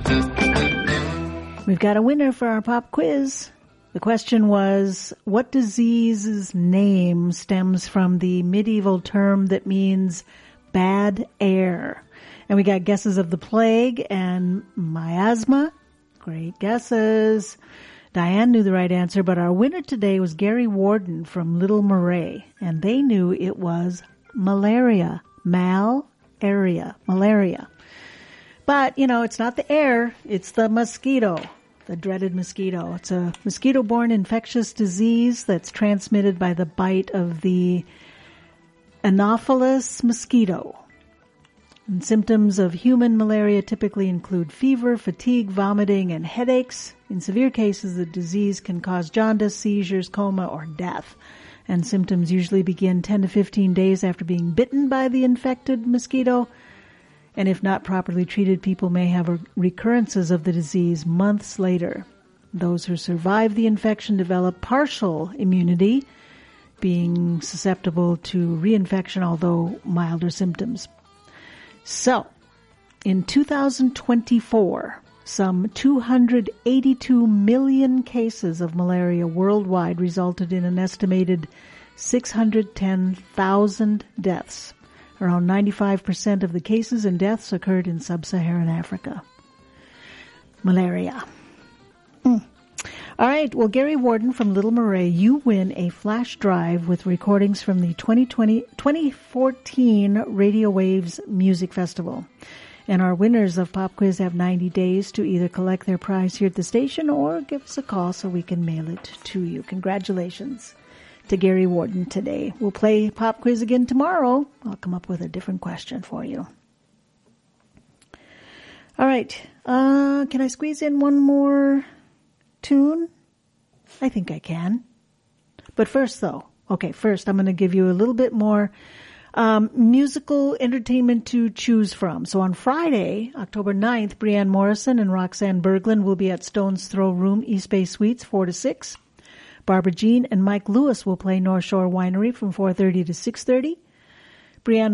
We've got a winner for our pop quiz. The question was, what disease's name stems from the medieval term that means bad air? And we got guesses of the plague and miasma. Great guesses. Diane knew the right answer, but our winner today was Gary Warden from Little Moray, and they knew it was malaria. Malaria. But, it's not the air, it's the mosquito, the dreaded mosquito. It's a mosquito-borne infectious disease that's transmitted by the bite of the Anopheles mosquito. And symptoms of human malaria typically include fever, fatigue, vomiting, and headaches. In severe cases, the disease can cause jaundice, seizures, coma, or death. And symptoms usually begin 10 to 15 days after being bitten by the infected mosquito. And if not properly treated, people may have recurrences of the disease months later. Those who survive the infection develop partial immunity, being susceptible to reinfection, although milder symptoms. So, in 2024, some 282 million cases of malaria worldwide resulted in an estimated 610,000 deaths. Around 95% of the cases and deaths occurred in sub-Saharan Africa. Malaria. All right. Well, Gary Warden from Little Moray, you win a flash drive with recordings from the 2014 Radio Waves Music Festival. And our winners of Pop Quiz have 90 days to either collect their prize here at the station or give us a call so we can mail it to you. Congratulations to Gary Warden today. We'll play Pop Quiz again tomorrow. I'll come up with a different question for you. All right. Can I squeeze in one more tune? I think I can. But first, though, I'm going to give you a little bit more musical entertainment to choose from. So on Friday, October 9th, Brianne Morrison and Roxanne Berglund will be at Stone's Throw Room, East Bay Suites, 4 to 6. Barbara Jean and Mike Lewis will play North Shore Winery from 4:30 to 6:30. Brianne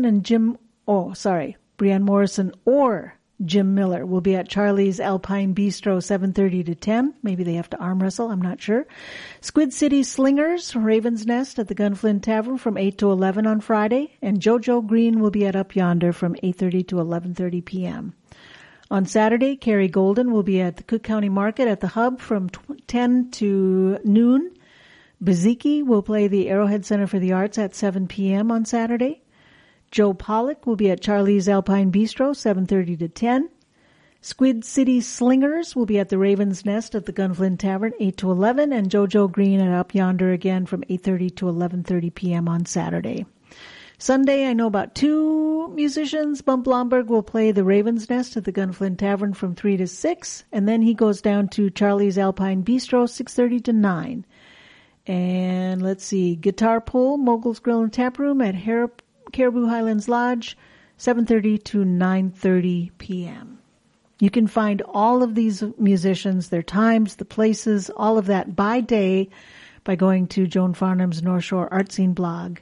Morrison or Jim Miller will be at Charlie's Alpine Bistro, 7:30 to 10. Maybe they have to arm wrestle, I'm not sure. Squid City Slingers, Raven's Nest at the Gunflint Tavern from 8 to 11 on Friday. And JoJo Green will be at Up Yonder from 8:30 to 11:30 p.m. On Saturday, Carrie Golden will be at the Cook County Market at the Hub from 10 to noon. Baziki will play the Arrowhead Center for the Arts at 7 p.m. on Saturday. Joe Pollock will be at Charlie's Alpine Bistro, 7:30 to 10. Squid City Slingers will be at the Raven's Nest at the Gunflint Tavern, 8 to 11. And JoJo Green at Up Yonder again from 8:30 to 11:30 p.m. on Saturday. Sunday, I know about 2 musicians. Bump Blomberg will play the Raven's Nest at the Gunflint Tavern from 3 to 6. And then he goes down to Charlie's Alpine Bistro, 6:30 to 9. And let's see, Guitar Pull, Mogul's Grill and Tap Room at Caribou Highlands Lodge, 7:30 to 9:30 p.m. You can find all of these musicians, their times, the places, all of that by day by going to Joan Farnham's North Shore Art Scene blog.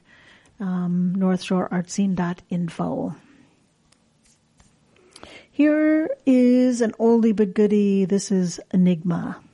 northshoreartscene.info. Here is an oldie but goodie. This is Enigma.